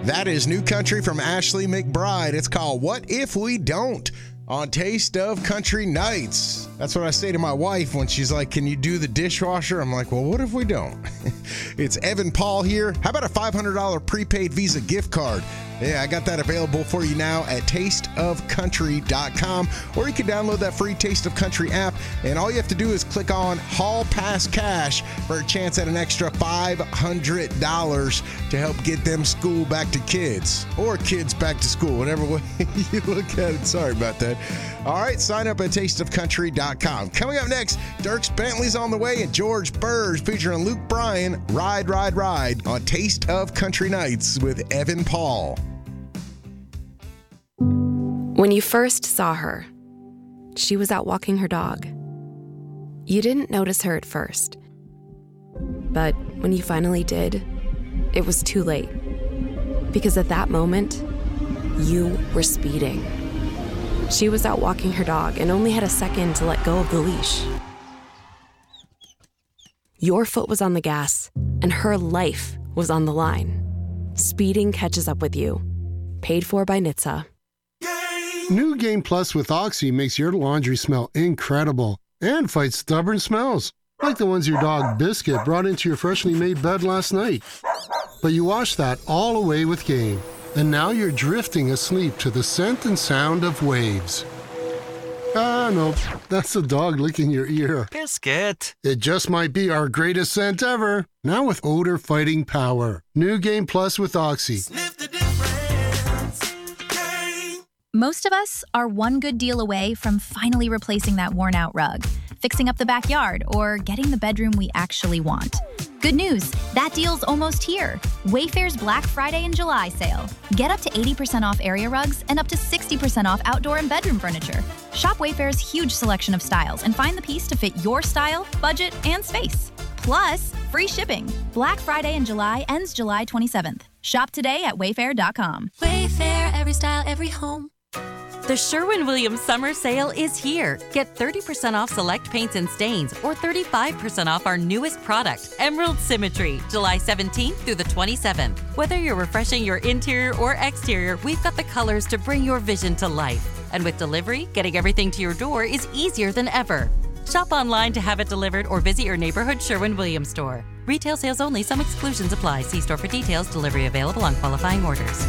That is new country from Ashley McBride. It's called What If We Don't on Taste of Country Nights. That's what I say to my wife when she's like, can you do the dishwasher? I'm like, well, what if we don't? It's Evan Paul here. How about a $500 prepaid Visa gift card? Yeah, I got that available for you now at tasteofcountry.com, or you can download that free Taste of Country app, and all you have to do is click on Hall Pass Cash for a chance at an extra $500 to help get them school back to kids, or kids back to school, whatever way you look at it. Sorry about that. All right, sign up at tasteofcountry.com. Coming up next, Dierks Bentley's on the way, and George Burrs featuring Luke Bryan, Ride, Ride, Ride on Taste of Country Nights with Evan Paul. When you first saw her, she was out walking her dog. You didn't notice her at first. But when you finally did, it was too late. Because at that moment, you were speeding. She was out walking her dog and only had a second to let go of the leash. Your foot was on the gas, and her life was on the line. Speeding catches up with you. Paid for by NHTSA. New Game Plus with Oxy makes your laundry smell incredible and fights stubborn smells, like the ones your dog Biscuit brought into your freshly made bed last night. But you washed that all away with Game, and now you're drifting asleep to the scent and sound of waves. Ah, nope, that's the dog licking your ear. Biscuit! It just might be our greatest scent ever, now with odor-fighting power. New Game Plus with Oxy. Sniff the difference. Game. Most of us are one good deal away from finally replacing that worn-out rug, fixing up the backyard, or getting the bedroom we actually want. Good news, that deal's almost here. Wayfair's Black Friday and July sale. Get up to 80% off area rugs and up to 60% off outdoor and bedroom furniture. Shop Wayfair's huge selection of styles and find the piece to fit your style, budget, and space. Plus, free shipping. Black Friday in July ends July 27th. Shop today at wayfair.com. Wayfair, every style, every home. The Sherwin-Williams Summer Sale is here. Get 30% off select paints and stains or 35% off our newest product, Emerald Symmetry, July 17th through the 27th. Whether you're refreshing your interior or exterior, we've got the colors to bring your vision to life. And with delivery, getting everything to your door is easier than ever. Shop online to have it delivered or visit your neighborhood Sherwin-Williams store. Retail sales only. Some exclusions apply. See store for details. Delivery available on qualifying orders.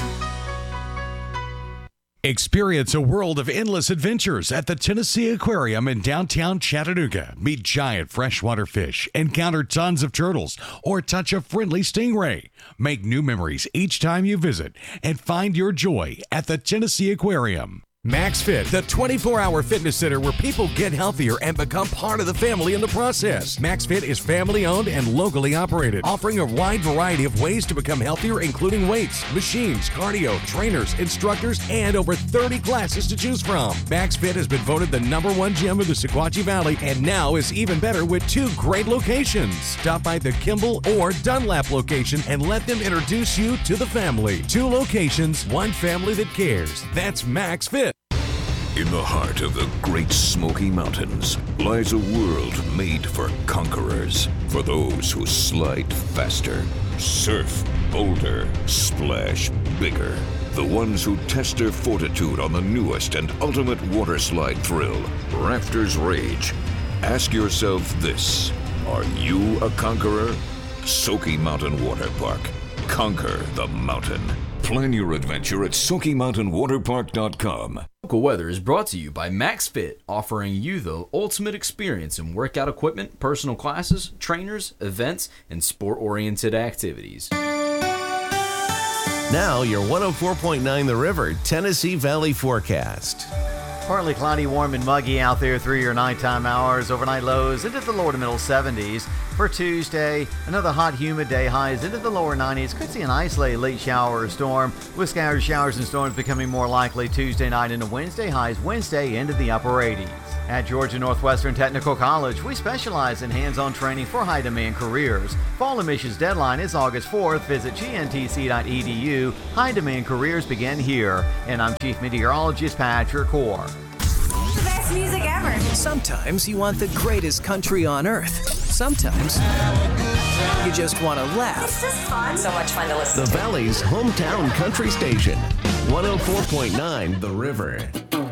Experience a world of endless adventures at the Tennessee Aquarium in downtown Chattanooga. Meet giant freshwater fish, encounter tons of turtles, or touch a friendly stingray. Make new memories each time you visit and find your joy at the Tennessee Aquarium. MaxFit, the 24-hour fitness center where people get healthier and become part of the family in the process. MaxFit is family-owned and locally operated, offering a wide variety of ways to become healthier, including weights, machines, cardio, trainers, instructors, and over 30 classes to choose from. MaxFit has been voted the #1 gym of the Sequatchie Valley and now is even better with 2 great locations. Stop by the Kimball or Dunlap location and let them introduce you to the family. 2 locations, 1 family that cares. That's MaxFit. In the heart of the Great Smoky Mountains lies a world made for conquerors, for those who slide faster, surf bolder, splash bigger, the ones who test their fortitude on the newest and ultimate water slide thrill, Rafters Rage. Ask yourself this: are you a conqueror? Smoky Mountain Water Park. Conquer the mountain. Plan your adventure at SmokyMountainWaterPark.com. Local weather is brought to you by MaxFit, offering you the ultimate experience in workout equipment, personal classes, trainers, events, and sport-oriented activities. Now your 104.9 The River, Tennessee Valley forecast. Partly cloudy, warm and muggy out there through your nighttime hours. Overnight lows into the lower to middle 70s. For Tuesday, another hot, humid day. Highs into the lower 90s. Could see an isolated late shower or storm, with scattered showers and storms becoming more likely Tuesday night into Wednesday. Highs Wednesday into the upper 80s. At Georgia Northwestern Technical College, we specialize in hands-on training for high-demand careers. Fall admissions deadline is August 4th. Visit gntc.edu. High-demand careers begin here. And I'm Chief Meteorologist Patrick Hoare. The best music ever. Sometimes you want the greatest country on earth. Sometimes You just want to laugh. It's just fun. So much fun to listen The Valley's hometown country station, 104.9 The River.